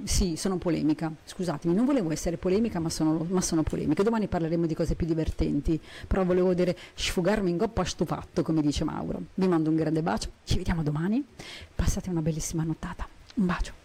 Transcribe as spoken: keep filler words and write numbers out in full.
sì, sono polemica, scusatemi, non volevo essere polemica, ma sono, ma sono polemica. Domani parleremo di cose più divertenti, però volevo dire sfogarmi in goppa stufatto, come dice Mauro. Vi mando un grande bacio, ci vediamo domani, passate una bellissima nottata, un bacio.